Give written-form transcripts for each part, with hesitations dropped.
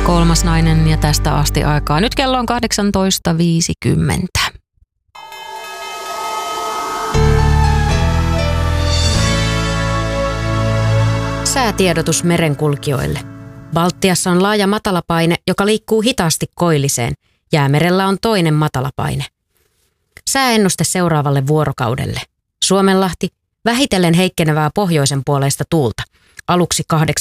Kolmas nainen ja tästä asti aikaa. Nyt kello on 18.50. Säätiedotus merenkulkijoille. Baltiassa on laaja matalapaine, joka liikkuu hitaasti koilliseen. Jäämerellä on toinen matalapaine. Sääennuste seuraavalle vuorokaudelle. Suomenlahti, vähitellen heikkenevää pohjoisen puoleista tuulta. Aluksi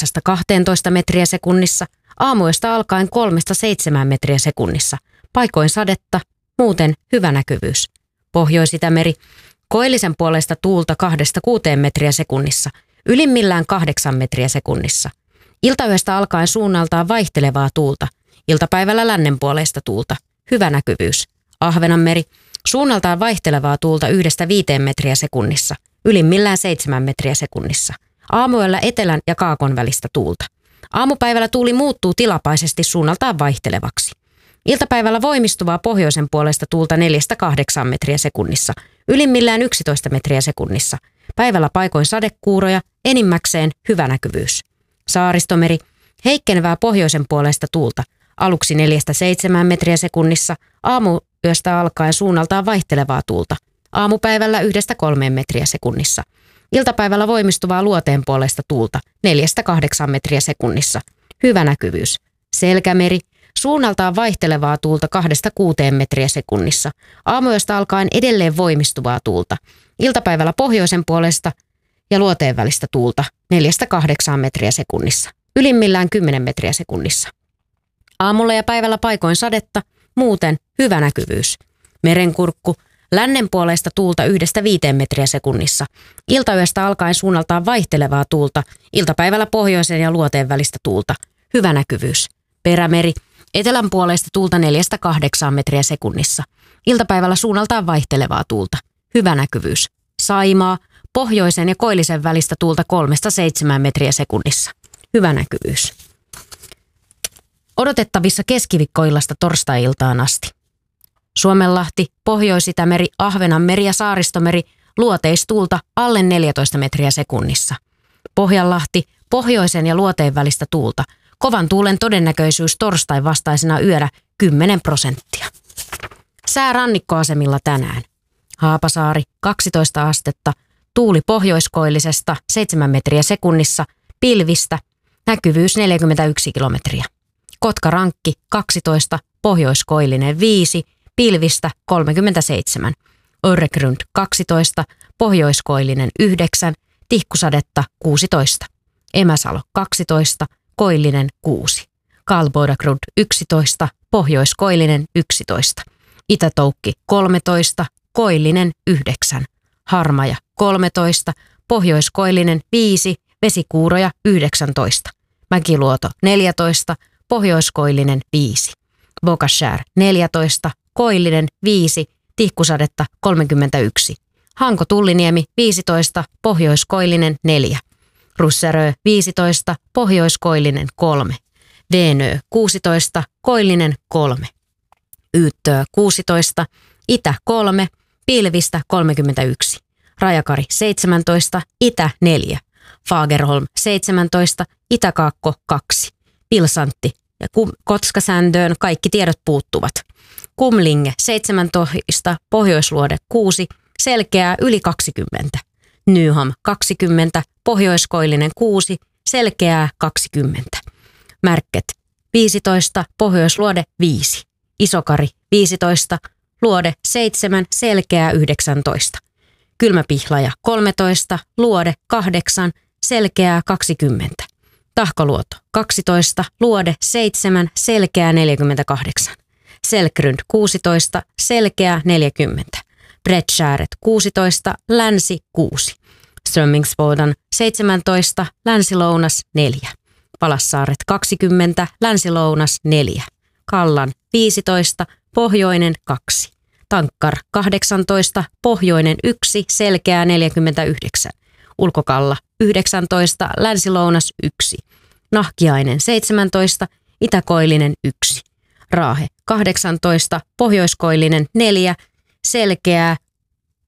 8-12 metriä sekunnissa, aamuyöstä alkaen 3-7 metriä sekunnissa. Paikoin sadetta, muuten hyvä näkyvyys. Pohjois-Itämeri, koillisen puoleista tuulta 2-6 metriä sekunnissa. Ylimmillään 8 metriä sekunnissa. Iltayöstä alkaen suunnaltaan vaihtelevaa tuulta. Iltapäivällä lännenpuoleista tuulta. Hyvä näkyvyys. Ahvenanmeri. Suunnaltaan vaihtelevaa tuulta 1-5 metriä sekunnissa. Ylimmillään 7 metriä sekunnissa. Aamuyöllä etelän ja kaakon välistä tuulta. Aamupäivällä tuuli muuttuu tilapäisesti suunnaltaan vaihtelevaksi. Iltapäivällä voimistuvaa pohjoisen puolesta tuulta 4-8 metriä sekunnissa. Ylimmillään 11 metriä sekunnissa. Päivällä paikoin sadekuuroja, enimmäkseen hyvä näkyvyys. Saaristomeri, heikkenevää pohjoisen puolesta tuulta. Aluksi 4-7 metriä sekunnissa, aamuyöstä alkaen suunnaltaan vaihtelevaa tuulta. Aamupäivällä 1-3 metriä sekunnissa. Iltapäivällä voimistuvaa luoteen puolesta tuulta 4-8 metriä sekunnissa. Hyvä näkyvyys. Selkämeri, suunnaltaan vaihtelevaa tuulta 2-6 metriä sekunnissa. Aamuyöstä alkaen edelleen voimistuvaa tuulta. Iltapäivällä pohjoisen puolesta ja luoteen välistä tuulta 4-8 metriä sekunnissa. Ylimmillään 10 metriä sekunnissa. Aamulla ja päivällä paikoin sadetta, muuten hyvä näkyvyys. Merenkurkku, lännen puolesta tuulta 1-5 metriä sekunnissa. Iltayöstä alkaen suunnaltaan vaihtelevaa tuulta. Iltapäivällä pohjoisen ja luoteen välistä tuulta. Hyvä näkyvyys. Perämeri, etelän puolesta tuulta 4-8 metriä sekunnissa. Iltapäivällä suunnaltaan vaihtelevaa tuulta. Hyvä näkyvyys. Saimaa, pohjoisen ja koillisen välistä tuulta 3-7 metriä sekunnissa. Hyvä näkyvyys. Odotettavissa keskiviikkoillasta torstai-iltaan asti. Suomenlahti, Pohjois-Itämeri, Ahvenanmeri ja Saaristomeri, luoteistuulta alle 14 metriä sekunnissa. Pohjanlahti, pohjoisen ja luoteen välistä tuulta. Kovan tuulen todennäköisyys torstai vastaisena yönä 10%. Sää rannikkoasemilla tänään. Haapasaari 12 astetta, tuuli pohjoiskoillisesta 7 metriä sekunnissa, pilvistä, näkyvyys 41 kilometriä. Kotkarankki 12, pohjoiskoillinen 5, pilvistä 37. Öregrund 12, pohjoiskoillinen 9, tihkusadetta 16. Emäsalo 12, koillinen 6. Kalbodagrund 11, pohjoiskoillinen 11. Itätoukki 13, koillinen 9. Harmaja 13, pohjoiskoillinen 5, vesikuuroja 19. Mäkiluoto 14, pohjoiskoillinen 5. Bokashär 14, koillinen 5, tihkusadetta 31. Hanko Tulliniemi 15, pohjoiskoillinen 4. Russärö 15, pohjoiskoillinen 3. Veenö 16, koillinen 3. Yyttöö 16, itä 3, pilvistä 31. Rajakari 17, itä 4. Fagerholm 17, itäkaakko 2. Pilsantti ja Kotskasändöön kaikki tiedot puuttuvat. Kumlinge 17, pohjoisluode 6, selkeää yli 20. Nyham 20, pohjoiskoillinen 6, selkeää 20. Märket 15, pohjoisluode 5. Isokari 15, luode 7, selkeää 19. Kylmäpihlaja 13, luode 8, selkeää 20. Tahkoluoto 12, luode 7, selkeää 48. Selkrund 16, selkeää 40. Bredskääret 16, länsi 6. Strömmingsboden 17, länsi-lounas 4. Palassaaret 20, länsi-lounas 4. Kallan 15, pohjoinen 2. Tankkar 18, pohjoinen 1, selkeää 49. Ulkokalla 19, länsi-lounas 1. Nahkiainen 17, itäkoillinen 1. Raahe 18, pohjoiskoillinen 4, selkeää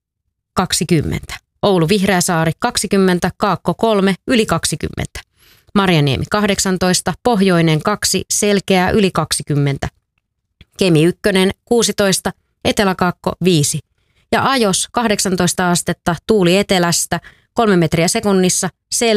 20. Oulu Vihreäsaari 20, Kaakko 3, yli 20. Marjaniemi 18, Pohjoinen 2, Selkeää yli 20. Kemi 1, 16, Eteläkaakko 5. Ja Ajos 18 astetta, tuuli etelästä, 3 metriä sekunnissa,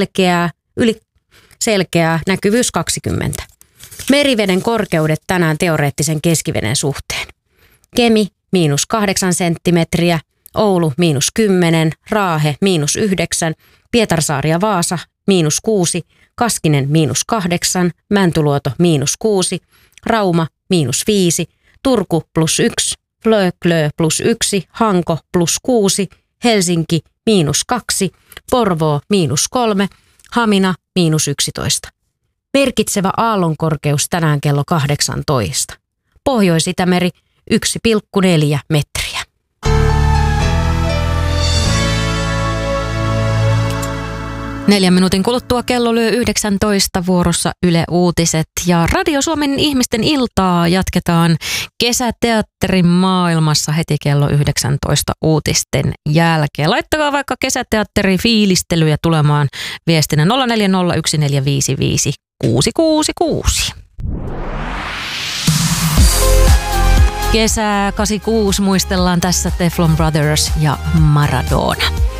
selkeää, näkyvyys 20. Meriveden korkeudet tänään teoreettisen keskiveden suhteen. Kemi -8 senttimetriä, Oulu -10, Raahe -9, Pietarsaari ja Vaasa -6, Kaskinen -8, Mäntyluoto -6, Rauma -5, Turku +1, Flöglö +1, Hanko +6, Helsinki -2, Porvoo -3, Hamina -11. Merkitsevä aallonkorkeus tänään kello 18. Pohjois-Itämeri 1,4 metriä. Neljän minuutin kuluttua kello lyö 19, vuorossa Yle Uutiset ja Radio Suomen ihmisten iltaa jatketaan kesäteatterin maailmassa heti kello 19 uutisten jälkeen. Laittakaa vaikka kesäteatteri fiilistelyjä tulemaan viestinä 0401455666. Kesää 86 muistellaan tässä Teflon Brothers ja Maradona.